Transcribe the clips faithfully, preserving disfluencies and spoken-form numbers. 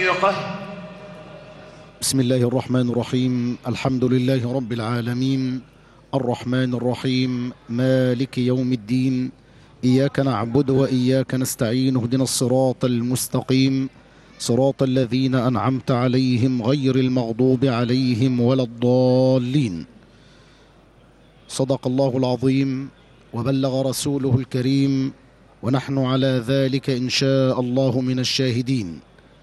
وقهر. بسم الله الرحمن الرحيم. الحمد لله رب العالمين، الرحمن الرحيم، مالك يوم الدين، إياك نعبد وإياك نستعين، اهدنا الصراط المستقيم، صراط الذين أنعمت عليهم غير المغضوب عليهم ولا الضالين. صدق الله العظيم وبلغ رسوله الكريم، ونحن على ذلك إن شاء الله من الشاهدين.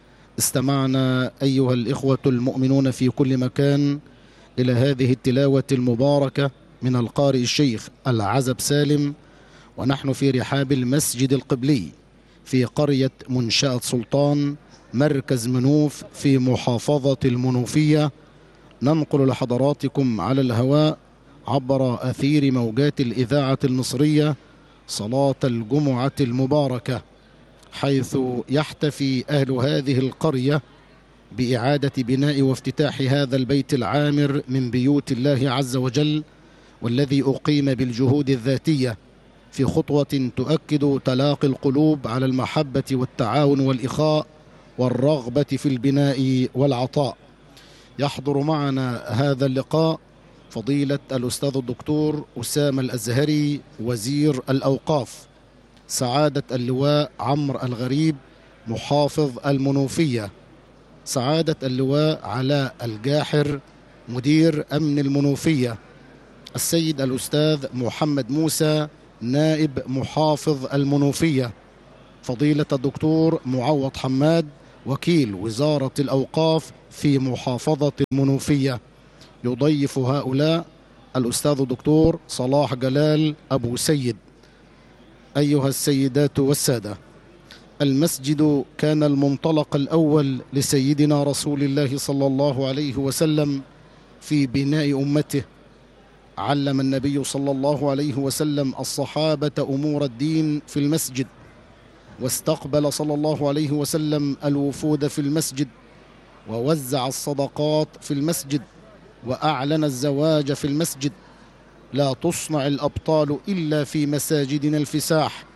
استمعنا أيها الإخوة المؤمنون في كل مكان إلى هذه التلاوة المباركة من القارئ الشيخ العزب سالم، ونحن في رحاب المسجد القبلي في قرية منشأة سلطان، مركز منوف في محافظة المنوفية، ننقل لحضراتكم على الهواء عبر أثير موجات الإذاعة المصرية صلاة الجمعة المباركة، حيث يحتفي أهل هذه القرية بإعادة بناء وافتتاح هذا البيت العامر من بيوت الله عز وجل، والذي أقيم بالجهود الذاتية في خطوة تؤكد تلاقي القلوب على المحبة والتعاون والإخاء والرغبة في البناء والعطاء. يحضر معنا هذا اللقاء فضيلة الأستاذ الدكتور أسامة الأزهري وزير الأوقاف، سعادة اللواء عمرو الغريب محافظ المنوفية، سعادة اللواء علاء الجاحر مدير أمن المنوفية، السيد الأستاذ محمد موسى نائب محافظ المنوفية، فضيلة الدكتور معوض حماد وكيل وزارة الأوقاف في محافظة المنوفية. يضيف هؤلاء الأستاذ الدكتور صلاح جلال أبو سيد. أيها السيدات والسادة، المسجد كان المنطلق الأول لسيدنا رسول الله صلى الله عليه وسلم في بناء أمته. علم النبي صلى الله عليه وسلم الصحابة أمور الدين في المسجد، واستقبل صلى الله عليه وسلم الوفود في المسجد، ووزع الصدقات في المسجد، وأعلن الزواج في المسجد. لا تصنع الأبطال إلا في مساجدنا الفساح،